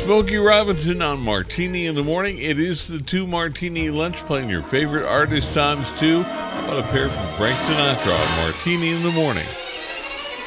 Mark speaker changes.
Speaker 1: Smokey Robinson on Martini in the Morning. It is the 2 Martini Lunch, playing your favorite artist times 2. How about a pair from Frank Sinatra on Martini in the Morning?